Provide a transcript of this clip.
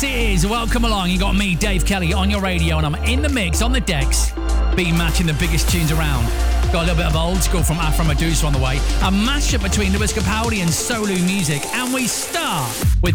Yes, it is. Welcome along. You got me, Dave Kelly, on your radio, and I'm in the mix, on the decks, being matching the biggest tunes around. Got a little bit of old school from Afro Medusa on the way. A mashup between Lewis Capaldi and Solu Music. And we start with